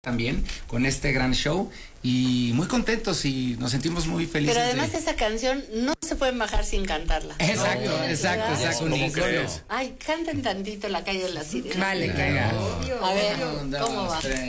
también con este gran show y muy contentos y nos sentimos muy felices. Pero además esa canción no se pueden bajar sin cantarla. Exacto, ¿no? exacto. ¿Cómo crees? Ay, canten tantito La Calle de las Sirenas. Vale, que haga. A ver, ¿cómo va?